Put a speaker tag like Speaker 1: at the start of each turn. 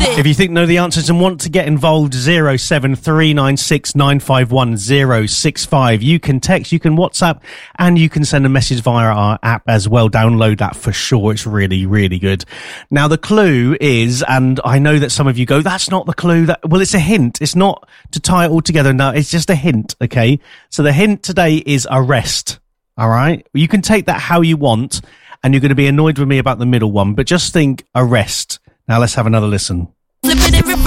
Speaker 1: If you think know the answers and want to get involved, 07396951065. You can text, you can WhatsApp, and you can send a message via our app as well. Download that for sure. It's really, really good. Now, the clue is, and I know that some of you go, that's not the clue. Well, it's a hint. It's not to tie it all together. No, it's just a hint, okay? So the hint today is arrest, all right? You can take that how you want, and you're going to be annoyed with me about the middle one, but just think arrest. Now let's have another listen.